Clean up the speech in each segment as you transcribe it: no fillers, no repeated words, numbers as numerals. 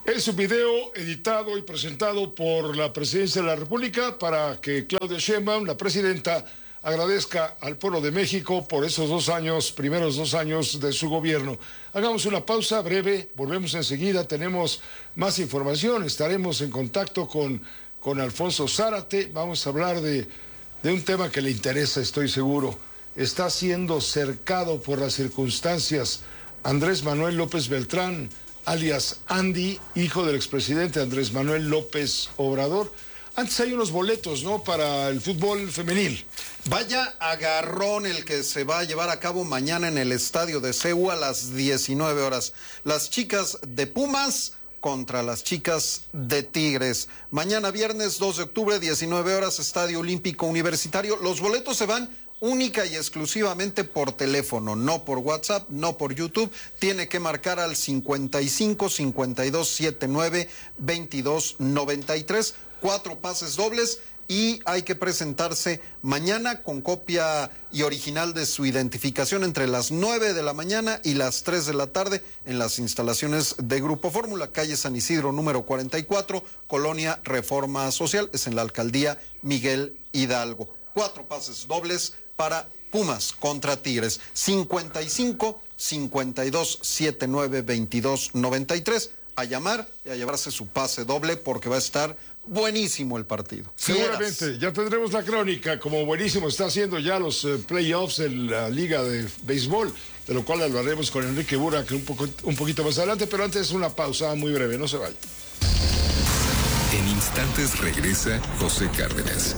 Es un video editado y presentado por la Presidencia de la República para que Claudia Sheinbaum, la presidenta, agradezca al pueblo de México por esos primeros 2 años de su gobierno. Hagamos una pausa breve, volvemos enseguida, tenemos más información, estaremos en contacto con Alfonso Zárate, vamos a hablar de un tema que le interesa, estoy seguro. Está siendo cercado por las circunstancias Andrés Manuel López Beltrán, alias Andy, hijo del expresidente Andrés Manuel López Obrador. Antes hay unos boletos, ¿no?, para el fútbol femenil. Vaya agarrón el que se va a llevar a cabo mañana en el estadio de CEU a las 19 horas. Las chicas de Pumas contra las chicas de Tigres. Mañana viernes 2 de octubre, 19 horas, Estadio Olímpico Universitario. Los boletos se van única y exclusivamente por teléfono, no por WhatsApp, no por YouTube. Tiene que marcar al 55 52 79 22 93, 4 pases dobles, y hay que presentarse mañana con copia y original de su identificación entre las 9 de la mañana y las 3 de la tarde en las instalaciones de Grupo Fórmula, calle San Isidro número 44, Colonia Reforma Social, es en la alcaldía Miguel Hidalgo. 4 pases dobles para Pumas contra Tigres. 55 52 79 22 93. A llamar y a llevarse su pase doble porque va a estar buenísimo el partido. Seguramente, ya tendremos la crónica, como buenísimo está haciendo ya los playoffs en la Liga de Béisbol, de lo cual hablaremos con Enrique Burak un poquito más adelante, pero antes una pausa muy breve, no se vaya. En instantes regresa José Cárdenas.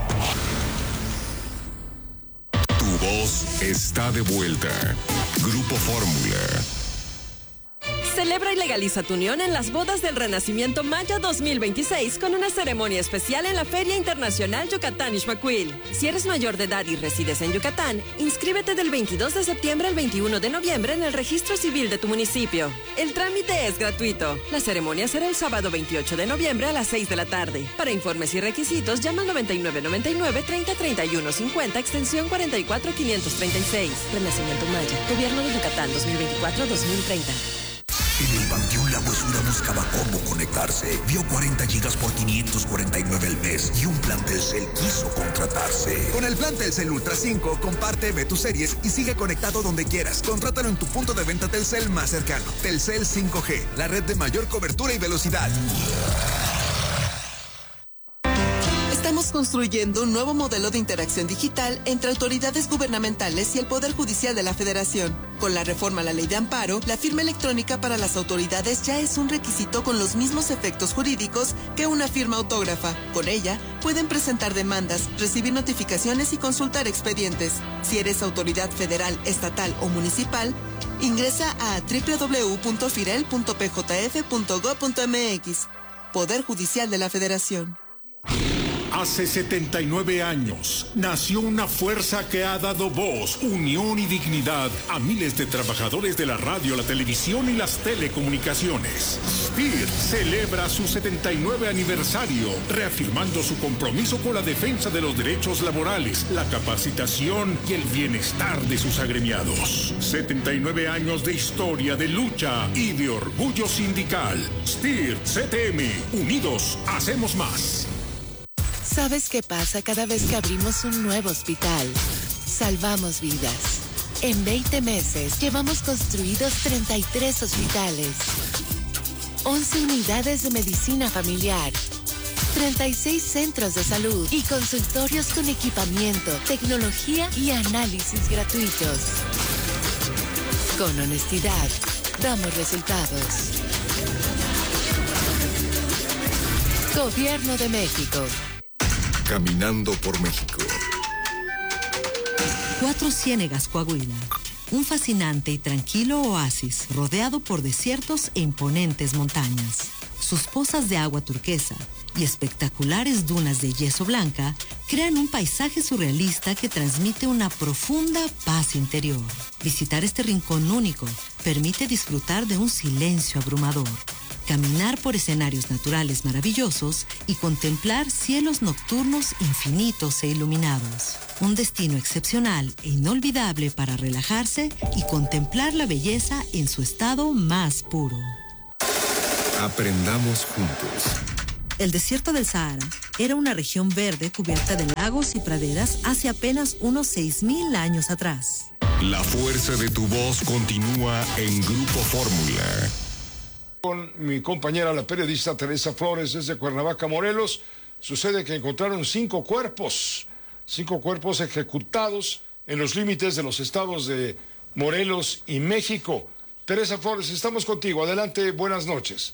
Tu voz está de vuelta. Grupo Fórmula. Celebra y legaliza tu unión en las bodas del Renacimiento Maya 2026 con una ceremonia especial en la Feria Internacional Yucatán Ixmaquil. Si eres mayor de edad y resides en Yucatán, inscríbete del 22 de septiembre al 21 de noviembre en el registro civil de tu municipio. El trámite es gratuito. La ceremonia será el sábado 28 de noviembre a las 6 de la tarde. Para informes y requisitos, llama al 9999 30 31 50 extensión 44536. Renacimiento Maya, Gobierno de Yucatán 2024-2030. En el Panteón La Huesura buscaba cómo conectarse. Vio 40 gigas por 549 el mes y un plan Telcel quiso contratarse. Con el plan Telcel Ultra 5, comparte, ve tus series y sigue conectado donde quieras. Contrátalo en tu punto de venta Telcel más cercano. Telcel 5G, la red de mayor cobertura y velocidad. Estamos construyendo un nuevo modelo de interacción digital entre autoridades gubernamentales y el Poder Judicial de la Federación. Con la reforma a la Ley de Amparo, la firma electrónica para las autoridades ya es un requisito con los mismos efectos jurídicos que una firma autógrafa. Con ella, pueden presentar demandas, recibir notificaciones y consultar expedientes. Si eres autoridad federal, estatal o municipal, ingresa a www.firel.pjf.gov.mx. Poder Judicial de la Federación. Hace 79 años nació una fuerza que ha dado voz, unión y dignidad a miles de trabajadores de la radio, la televisión y las telecomunicaciones. SPIR celebra su 79 aniversario, reafirmando su compromiso con la defensa de los derechos laborales, la capacitación y el bienestar de sus agremiados. 79 años de historia, de lucha y de orgullo sindical. SPIR CTM, unidos hacemos más. ¿Sabes qué pasa cada vez que abrimos un nuevo hospital? Salvamos vidas. En 20 meses llevamos construidos 33 hospitales, 11 unidades de medicina familiar, 36 centros de salud y consultorios con equipamiento, tecnología y análisis gratuitos. Con honestidad, damos resultados. Gobierno de México. Caminando por México. Cuatro Ciénegas, Coahuila. Un fascinante y tranquilo oasis rodeado por desiertos e imponentes montañas. Sus pozas de agua turquesa y espectaculares dunas de yeso blanca crean un paisaje surrealista que transmite una profunda paz interior. Visitar este rincón único permite disfrutar de un silencio abrumador, caminar por escenarios naturales maravillosos y contemplar cielos nocturnos infinitos e iluminados. Un destino excepcional e inolvidable para relajarse y contemplar la belleza en su estado más puro. Aprendamos juntos. El desierto del Sahara era una región verde cubierta de lagos y praderas hace apenas unos 6.000 años atrás. La fuerza de tu voz continúa en Grupo Fórmula. Con mi compañera, la periodista Teresa Flores, desde Cuernavaca, Morelos, sucede que encontraron 5 cuerpos ejecutados en los límites de los estados de Morelos y México. Teresa Flores, estamos contigo. Adelante, buenas noches.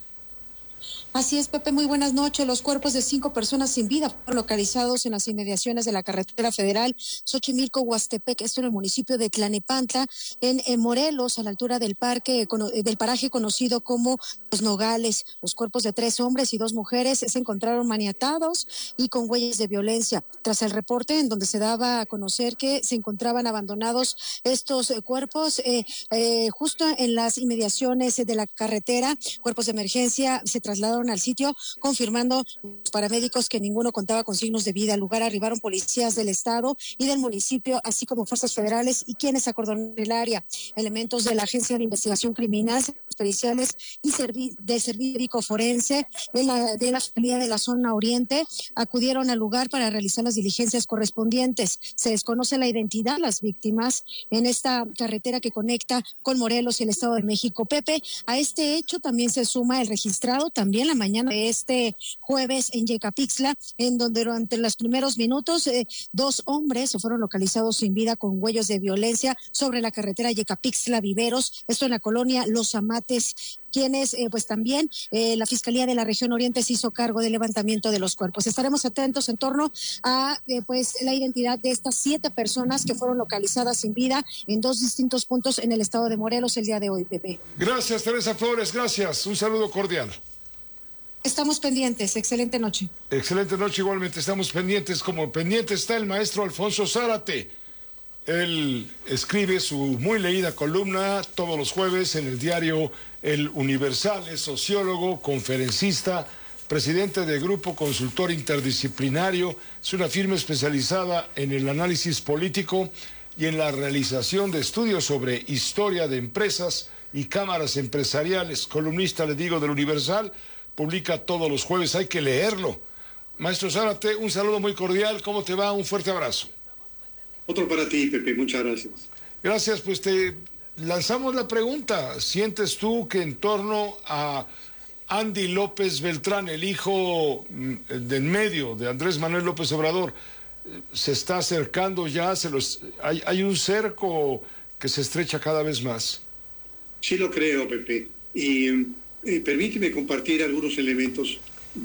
Así es, Pepe, muy buenas noches. Los cuerpos de 5 personas sin vida fueron localizados en las inmediaciones de la carretera federal Xochimilco-Huastepec, esto en el municipio de Tlanepantla, en Morelos, a la altura del paraje conocido como Los Nogales. Los cuerpos de 3 hombres y 2 mujeres se encontraron maniatados y con huellas de violencia. Tras el reporte en donde se daba a conocer que se encontraban abandonados estos cuerpos justo en las inmediaciones de la carretera, cuerpos de emergencia se trasladaron al sitio, confirmando los paramédicos que ninguno contaba con signos de vida. Al lugar arribaron policías del estado y del municipio, así como fuerzas federales y quienes acordonaron el área. Elementos de la Agencia de Investigación Criminal, periciales y del Servicio Médico Forense de la Fiscalía de la Zona Oriente acudieron al lugar para realizar las diligencias correspondientes. Se desconoce la identidad de las víctimas en esta carretera que conecta con Morelos y el Estado de México. Pepe, a este hecho también se suma el registrado también la mañana de este jueves en Yecapixtla, en donde durante los primeros minutos 2 hombres fueron localizados sin vida con huellas de violencia sobre la carretera Yecapixtla-Viveros, esto en la colonia Los Amates, quienes pues también la Fiscalía de la Región Oriente se hizo cargo del levantamiento de los cuerpos. Estaremos atentos en torno a pues la identidad de estas 7 personas que fueron localizadas sin vida en 2 distintos puntos en el estado de Morelos el día de hoy, Pepe. Gracias, Teresa Flores, gracias. Un saludo cordial. Estamos pendientes. Excelente noche. Excelente noche, igualmente estamos pendientes. Como pendiente está el maestro Alfonso Zárate. Él escribe su muy leída columna todos los jueves en el diario El Universal. Es sociólogo, conferencista, presidente de Grupo Consultor Interdisciplinario. Es una firma especializada en el análisis político y en la realización de estudios sobre historia de empresas y cámaras empresariales. Columnista, le digo, del Universal. Publica todos los jueves, hay que leerlo. Maestro Zárate, un saludo muy cordial, ¿cómo te va? Un fuerte abrazo. Otro para ti, Pepe, muchas gracias. Gracias, pues te lanzamos la pregunta. ¿Sientes tú que en torno a Andy López Beltrán, el hijo del medio de Andrés Manuel López Obrador, se está acercando ya, hay un cerco que se estrecha cada vez más? Sí lo creo, Pepe, y permíteme compartir algunos elementos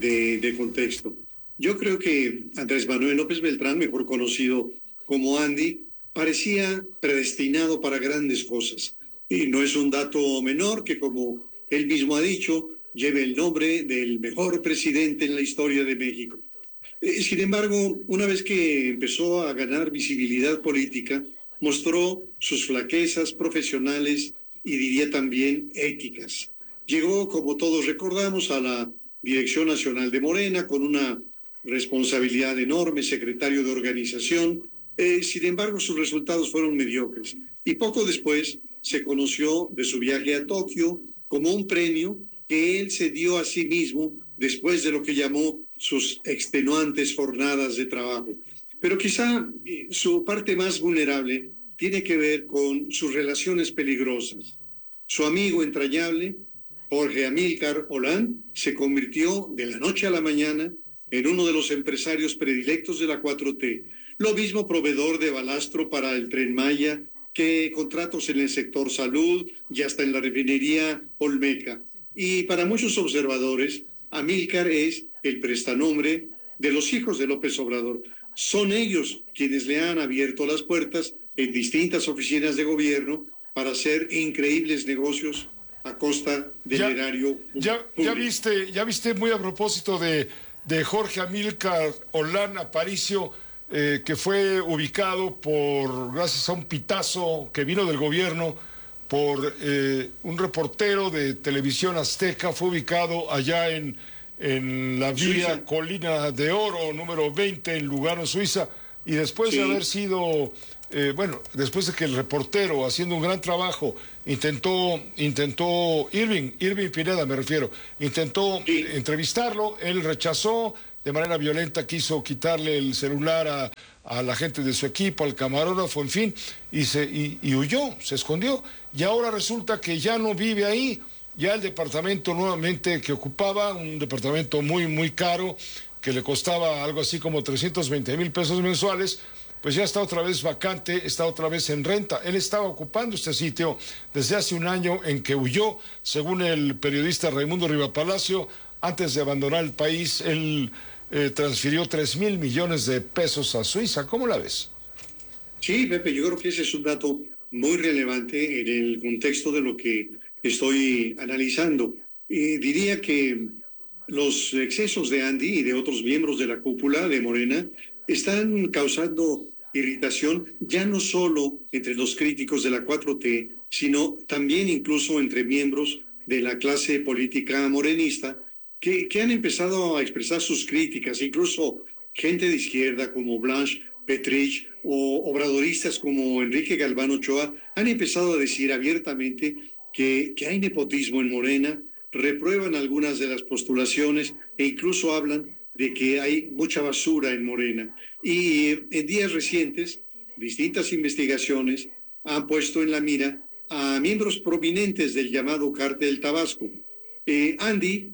de contexto. Yo creo que Andrés Manuel López Beltrán, mejor conocido como Andy, parecía predestinado para grandes cosas. Y no es un dato menor que, como él mismo ha dicho, lleve el nombre del mejor presidente en la historia de México. Sin embargo, una vez que empezó a ganar visibilidad política, mostró sus flaquezas profesionales y diría también éticas. Llegó, como todos recordamos, a la Dirección Nacional de Morena con una responsabilidad enorme, secretario de organización. Sin embargo, sus resultados fueron mediocres. Y poco después se conoció de su viaje a Tokio como un premio que él se dio a sí mismo después de lo que llamó sus extenuantes jornadas de trabajo. Pero quizá su parte más vulnerable tiene que ver con sus relaciones peligrosas. Su amigo entrañable, Jorge Amílcar Ollán, se convirtió de la noche a la mañana en uno de los empresarios predilectos de la 4T. Lo mismo proveedor de balastro para el Tren Maya, que contratos en el sector salud y hasta en la refinería Olmeca. Y para muchos observadores, Amílcar es el prestanombre de los hijos de López Obrador. Son ellos quienes le han abierto las puertas en distintas oficinas de gobierno para hacer increíbles negocios a costa del erario público. Ya viste muy a propósito de Jorge Amílcar Ollán Aparicio, que fue ubicado gracias a un pitazo que vino del gobierno por un reportero de Televisión Azteca, fue ubicado allá en la vía Colina de Oro, número 20, en Lugano, Suiza, y después de haber sido, después de que el reportero, haciendo un gran trabajo, intentó Irving Pineda me refiero, intentó entrevistarlo, él rechazó, de manera violenta quiso quitarle el celular a la gente de su equipo, al camarógrafo, en fin, y huyó, se escondió, y ahora resulta que ya no vive ahí. Ya el departamento nuevamente que ocupaba, un departamento muy, muy caro, que le costaba algo así como 320,000 pesos mensuales, pues ya está otra vez vacante, está otra vez en renta. Él estaba ocupando este sitio desde hace un año en que huyó, según el periodista Raimundo Rivapalacio. Antes de abandonar el país, él transfirió 3,000 millones de pesos a Suiza. ¿Cómo la ves? Sí, Pepe, yo creo que ese es un dato muy relevante en el contexto de lo que estoy analizando. Diría que los excesos de Andy y de otros miembros de la cúpula de Morena están causando irritación ya no solo entre los críticos de la 4T, sino también incluso entre miembros de la clase política morenista que han empezado a expresar sus críticas, incluso gente de izquierda como Blanche Petrich o obradoristas como Enrique Galván Ochoa han empezado a decir abiertamente que hay nepotismo en Morena, reprueban algunas de las postulaciones e incluso hablan de que hay mucha basura en Morena. Y en días recientes, distintas investigaciones han puesto en la mira a miembros prominentes del llamado Cártel Tabasco. Andy,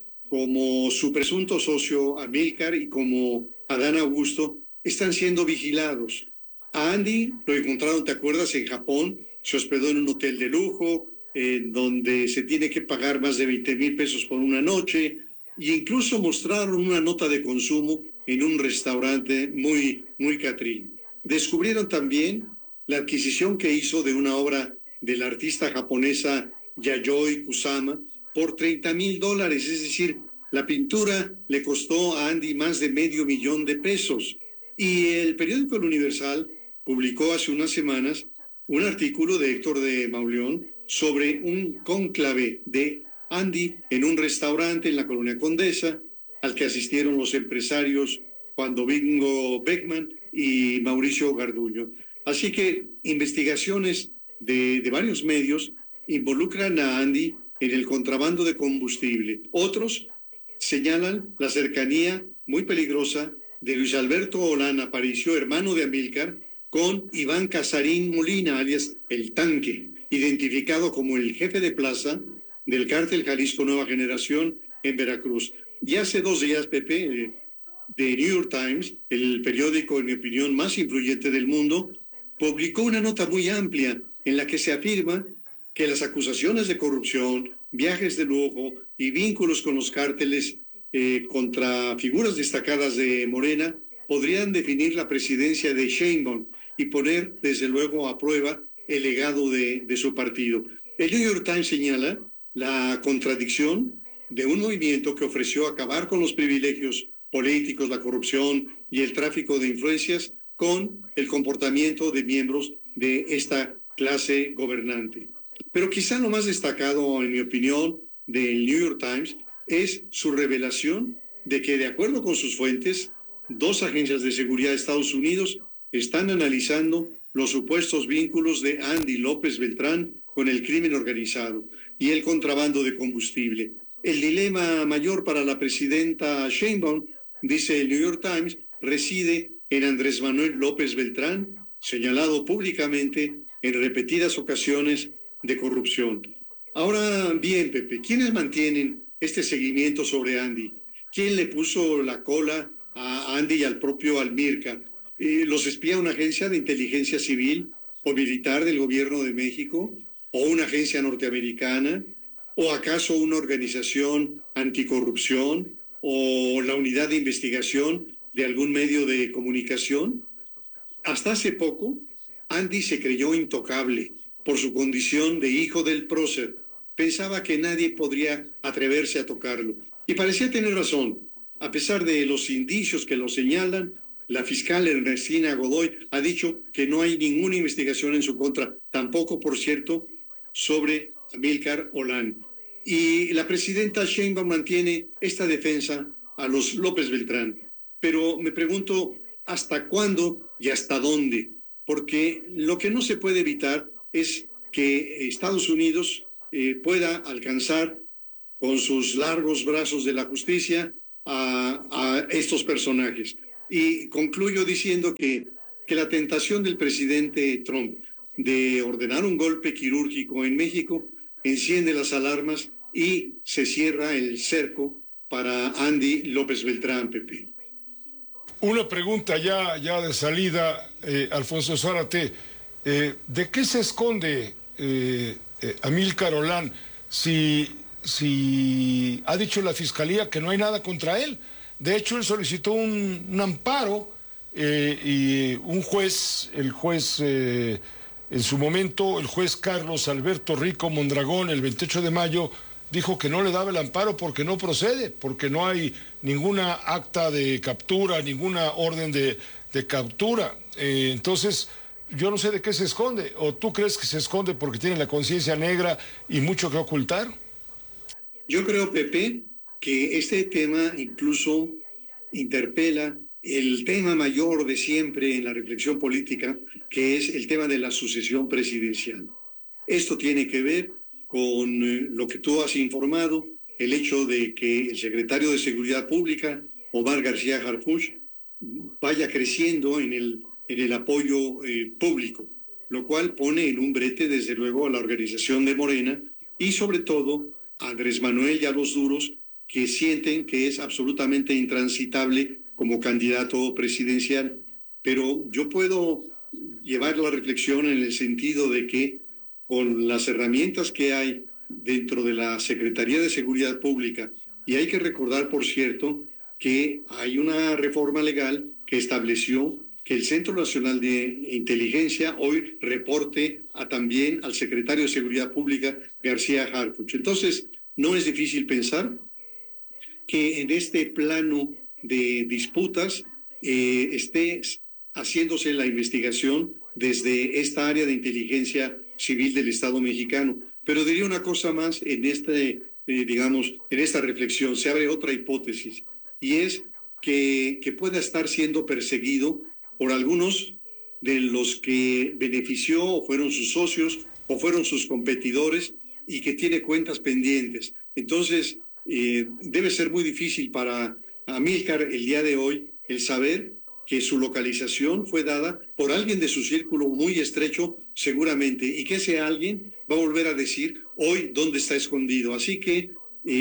como su presunto socio Amílcar y como Adán Augusto, están siendo vigilados. A Andy lo encontraron, ¿te acuerdas?, en Japón, se hospedó en un hotel de lujo, donde se tiene que pagar más de 20,000 pesos por una noche, e incluso mostraron una nota de consumo en un restaurante muy, muy catrín. Descubrieron también la adquisición que hizo de una obra de la artista japonesa Yayoi Kusama por $30,000, es decir, la pintura le costó a Andy más de $500,000 de pesos. Y el periódico El Universal publicó hace unas semanas un artículo de Héctor de Mauleón sobre un cónclave de Andy en un restaurante en la Colonia Condesa, al que asistieron los empresarios Juan Domingo Beckman y Mauricio Garduño. Así que investigaciones de varios medios involucran a Andy en el contrabando de combustible. Otros señalan la cercanía muy peligrosa de Luis Alberto Olán Aparicio, hermano de Amílcar, con Iván Casarín Molina, alias El Tanque, identificado como el jefe de plaza del cártel Jalisco Nueva Generación en Veracruz. Y hace 2 días, Pepe, The New York Times, el periódico, en mi opinión, más influyente del mundo, publicó una nota muy amplia en la que se afirma que las acusaciones de corrupción, viajes de lujo y vínculos con los cárteles contra figuras destacadas de Morena podrían definir la presidencia de Sheinbaum y poner, desde luego, a prueba el legado de su partido. El New York Times señala la contradicción de un movimiento que ofreció acabar con los privilegios políticos, la corrupción y el tráfico de influencias con el comportamiento de miembros de esta clase gobernante. Pero quizá lo más destacado, en mi opinión, del New York Times es su revelación de que, de acuerdo con sus fuentes, 2 agencias de seguridad de Estados Unidos están analizando los supuestos vínculos de Andy López Beltrán con el crimen organizado y el contrabando de combustible. El dilema mayor para la presidenta Sheinbaum, dice el New York Times, reside en Andrés Manuel López Beltrán, señalado públicamente en repetidas ocasiones de corrupción. Ahora bien, Pepe, ¿quiénes mantienen este seguimiento sobre Andy? ¿Quién le puso la cola a Andy y al propio Amílcar? ¿Los espía una agencia de inteligencia civil o militar del gobierno de México? ¿O una agencia norteamericana? ¿O acaso una organización anticorrupción? ¿O la unidad de investigación de algún medio de comunicación? Hasta hace poco, Andy se creyó intocable por su condición de hijo del prócer. Pensaba que nadie podría atreverse a tocarlo. Y parecía tener razón. A pesar de los indicios que lo señalan, la fiscal Ernestina Godoy ha dicho que no hay ninguna investigación en su contra. Tampoco, por cierto, sobre Amílcar Olán. Y la presidenta Sheinbaum mantiene esta defensa a los López Beltrán. Pero me pregunto, hasta cuándo y hasta dónde, porque lo que no se puede evitar es que Estados Unidos pueda alcanzar con sus largos brazos de la justicia a estos personajes. Y concluyo diciendo que la tentación del presidente Trump de ordenar un golpe quirúrgico en México enciende las alarmas y se cierra el cerco para Andy López Beltrán, Pepe. Una pregunta ya de salida, Alfonso Zárate. ¿De qué se esconde Amílcar Olán si ha dicho la Fiscalía que no hay nada contra él? De hecho, él solicitó un amparo y un juez, en su momento, el juez Carlos Alberto Rico Mondragón, el 28 de mayo, dijo que no le daba el amparo porque no procede, porque no hay ninguna acta de captura, ninguna orden de captura. Entonces, yo no sé de qué se esconde. ¿O tú crees que se esconde porque tiene la conciencia negra y mucho que ocultar? Yo creo, Pepe, que este tema incluso interpela el tema mayor de siempre en la reflexión política, que es el tema de la sucesión presidencial. Esto tiene que ver con lo que tú has informado, el hecho de que el secretario de Seguridad Pública, Omar García Harfuch, vaya creciendo en el apoyo público, lo cual pone en un brete, desde luego, a la organización de Morena y, sobre todo, a Andrés Manuel y a los duros que sienten que es absolutamente intransitable como candidato presidencial. Pero yo puedo llevar la reflexión en el sentido de que con las herramientas que hay dentro de la Secretaría de Seguridad Pública, y hay que recordar, por cierto, que hay una reforma legal que estableció que el Centro Nacional de Inteligencia hoy reporte también al secretario de Seguridad Pública, García Harfuch. Entonces, no es difícil pensar que en este plano de disputas esté haciéndose la investigación desde esta área de inteligencia civil del Estado mexicano. Pero diría una cosa más en en esta reflexión, se abre otra hipótesis, y es que pueda estar siendo perseguido por algunos de los que benefició o fueron sus socios o fueron sus competidores y que tiene cuentas pendientes. Entonces, debe ser muy difícil para Amílcar el día de hoy el saber que su localización fue dada por alguien de su círculo muy estrecho, seguramente, y que ese alguien va a volver a decir hoy dónde está escondido. Así que,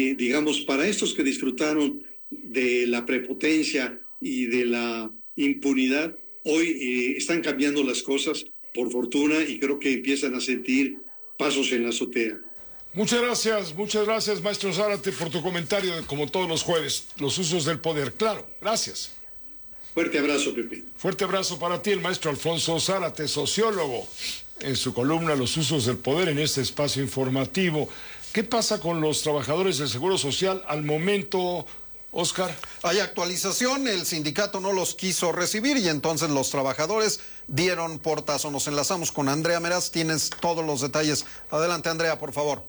para estos que disfrutaron de la prepotencia y de la impunidad, hoy están cambiando las cosas, por fortuna, y creo que empiezan a sentir pasos en la azotea. Muchas gracias, maestro Zárate, por tu comentario, como todos los jueves, los usos del poder. Claro, gracias. Fuerte abrazo, Pepe. Fuerte abrazo para ti, el maestro Alfonso Zárate, sociólogo, en su columna Los usos del poder en este espacio informativo. ¿Qué pasa con los trabajadores del Seguro Social al momento, Oscar? Hay actualización, el sindicato no los quiso recibir y entonces los trabajadores dieron portazo. Nos enlazamos con Andrea Meraz, tienes todos los detalles. Adelante, Andrea, por favor.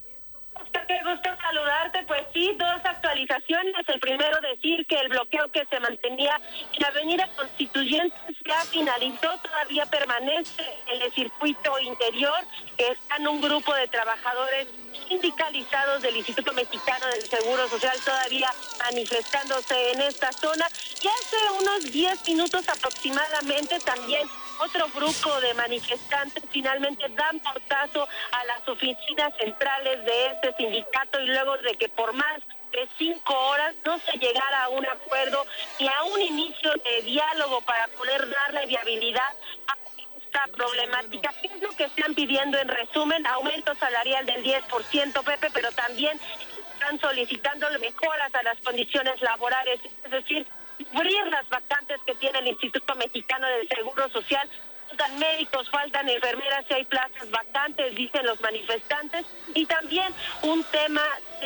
Qué gusto saludarte. Pues sí, dos actualizaciones. El primero, decir que el bloqueo que se mantenía en la Avenida Constituyentes ya finalizó, todavía permanece en el circuito interior. Están un grupo de trabajadores sindicalizados del Instituto Mexicano del Seguro Social todavía manifestándose en esta zona. Y hace unos 10 minutos aproximadamente también otro grupo de manifestantes finalmente dan portazo a las oficinas centrales de este sindicato, y luego de que por más de 5 horas no se llegara a un acuerdo ni a un inicio de diálogo para poder darle viabilidad a esta problemática. ¿Qué es lo que están pidiendo en resumen? Aumento salarial del 10%, Pepe, pero también están solicitando mejoras a las condiciones laborales, es decir, cubrir las vacantes que tiene el Instituto Mexicano del Seguro Social. Faltan médicos, faltan enfermeras, y hay plazas vacantes, dicen los manifestantes, y también un tema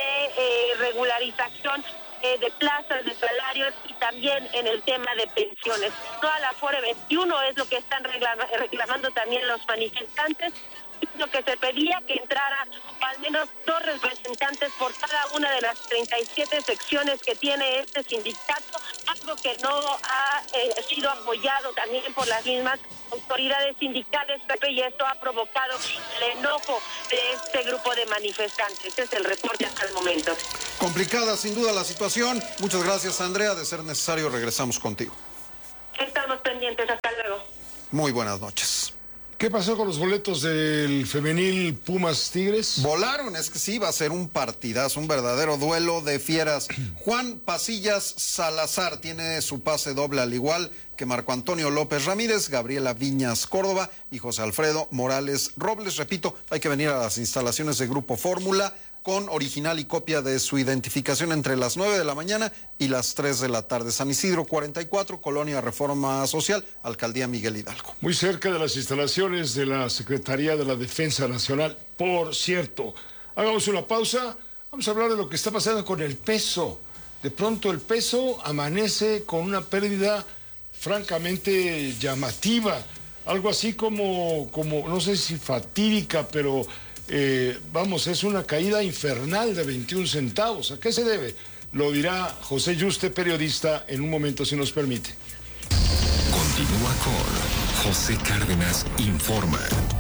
de regularización de plazas, de salarios, y también en el tema de pensiones. Toda la Afore 21 es lo que están reclamando también los manifestantes. Lo que se pedía, que entrara al menos 2 representantes por cada una de las 37 secciones que tiene este sindicato, algo que no ha sido apoyado también por las mismas autoridades sindicales, Pepe, y esto ha provocado el enojo de este grupo de manifestantes. Este es el reporte hasta el momento. Complicada sin duda la situación. Muchas gracias, Andrea. De ser necesario, regresamos contigo. Estamos pendientes. Hasta luego. Muy buenas noches. ¿Qué pasó con los boletos del femenil Pumas Tigres? Volaron, es que sí, va a ser un partidazo, un verdadero duelo de fieras. Juan Pasillas Salazar tiene su pase doble, al igual que Marco Antonio López Ramírez, Gabriela Viñas Córdoba y José Alfredo Morales Robles. Repito, hay que venir a las instalaciones de Grupo Fórmula con original y copia de su identificación entre las 9 de la mañana y las 3 de la tarde. San Isidro 44, Colonia Reforma Social, Alcaldía Miguel Hidalgo. Muy cerca de las instalaciones de la Secretaría de la Defensa Nacional. Por cierto, hagamos una pausa. Vamos a hablar de lo que está pasando con el peso. De pronto el peso amanece con una pérdida francamente llamativa. Algo así como no sé si fatídica, pero... es una caída infernal de 21 centavos. ¿A qué se debe? Lo dirá José Yuste, periodista, en un momento, si nos permite. Continúa con José Cárdenas Informa.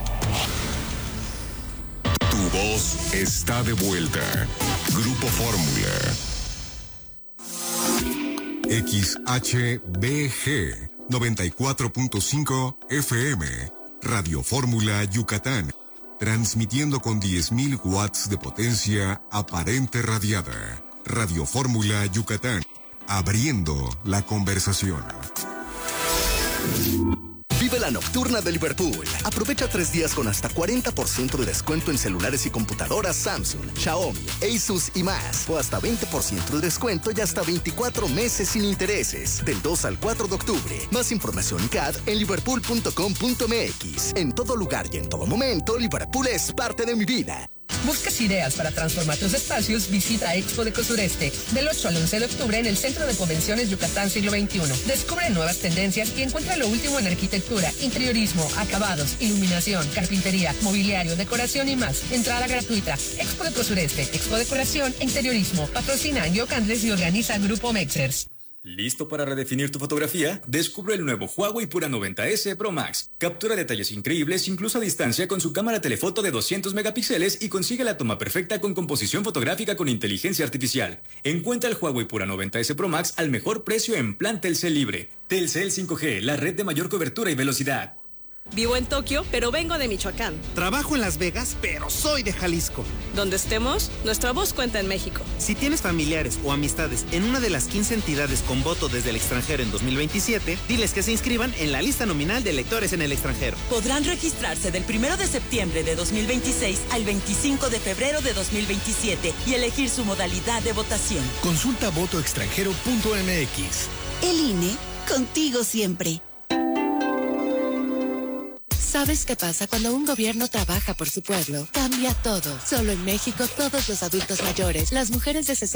Tu voz está de vuelta. Grupo Fórmula. XHBG 94.5 FM. Radio Fórmula Yucatán. Transmitiendo con 10.000 watts de potencia aparente radiada. Radio Fórmula Yucatán. Abriendo la conversación. Vive la nocturna de Liverpool. Aprovecha 3 días con hasta 40% de descuento en celulares y computadoras Samsung, Xiaomi, Asus y más. O hasta 20% de descuento y hasta 24 meses sin intereses. Del 2 al 4 de octubre. Más información CAD en liverpool.com.mx. En todo lugar y en todo momento, Liverpool es parte de mi vida. ¿Buscas ideas para transformar tus espacios? Visita Expo Deco Sureste del 8 al 11 de octubre en el Centro de Convenciones Yucatán Siglo XXI. Descubre nuevas tendencias y encuentra lo último en arquitectura, interiorismo, acabados, iluminación, carpintería, mobiliario, decoración y más. Entrada gratuita. Expo Deco Sureste, Expo Decoración e Interiorismo. Patrocina Yoc Andrés y organiza Grupo Mexers. ¿Listo para redefinir tu fotografía? Descubre el nuevo Huawei Pura 90S Pro Max. Captura detalles increíbles incluso a distancia con su cámara telefoto de 200 megapíxeles y consigue la toma perfecta con composición fotográfica con inteligencia artificial. Encuentra el Huawei Pura 90S Pro Max al mejor precio en plan Telcel Libre. Telcel 5G, la red de mayor cobertura y velocidad. Vivo en Tokio, pero vengo de Michoacán. Trabajo en Las Vegas, pero soy de Jalisco. Donde estemos, nuestra voz cuenta en México. Si tienes familiares o amistades en una de las 15 entidades con voto desde el extranjero en 2027, diles que se inscriban en la lista nominal de electores en el extranjero. Podrán registrarse del 1 de septiembre de 2026 al 25 de febrero de 2027 y elegir su modalidad de votación. Consulta votoextranjero.mx. El INE, contigo siempre. ¿Sabes qué pasa cuando un gobierno trabaja por su pueblo? Cambia todo. Solo en México, todos los adultos mayores, las mujeres de 60